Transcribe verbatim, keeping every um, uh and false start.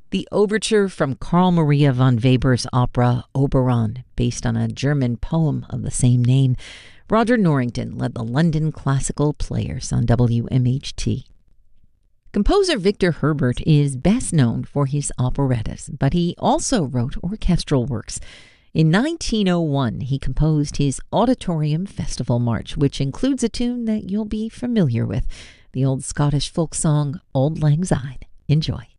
The overture from Carl Maria von Weber's opera Oberon, based on a German poem of the same name. Roger Norrington led the London Classical Players on W M H T. Composer Victor Herbert is best known for his operettas, but he also wrote orchestral works. In nineteen oh one, he composed his Auditorium Festival March, which includes a tune that you'll be familiar with, the old Scottish folk song Auld Lang Syne. Enjoy.